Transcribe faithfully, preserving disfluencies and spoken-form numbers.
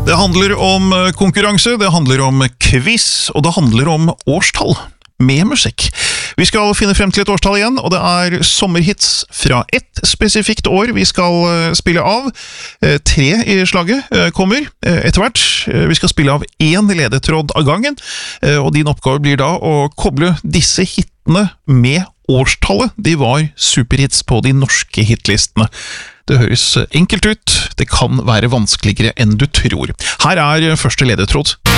Det handler om konkurranse, det handler om quiz, og det handler om årstall med musikk. Vi skal finne frem til et årstall igjen, og det er sommerhits fra ett spesifikt år vi skal spille av. Tre i slaget kommer etter hvert. Vi skal spille av én ledetråd av gangen, og din oppgave blir da å koble disse hitene med årstallet de var superhits på de norske hitlistene. Det høres enkelt ut, det kan være vanskeligere enn du tror. Her er første ledetråd.